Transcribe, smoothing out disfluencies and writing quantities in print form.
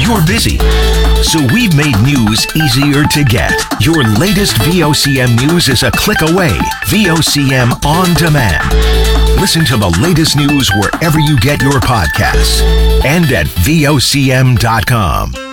you're busy. So we've made news easier to get. Your latest VOCM news is a click away. VOCM On Demand. Listen to the latest news wherever you get your podcasts and at VOCM.com.